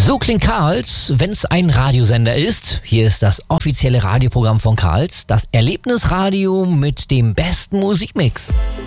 So klingt Karls, wenn es ein Radiosender ist. Hier ist das offizielle Radioprogramm von Karls, das Erlebnisradio mit dem besten Musikmix.